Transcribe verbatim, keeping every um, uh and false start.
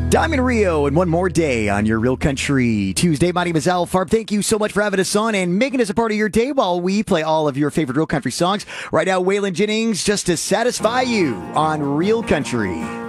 Diamond Rio and one more day on your Real Country Tuesday. My name is Al Farb. Thank you so much for having us on and making us a part of your day while we play all of your favorite Real Country songs. Right now, Waylon Jennings, just to satisfy you on Real Country.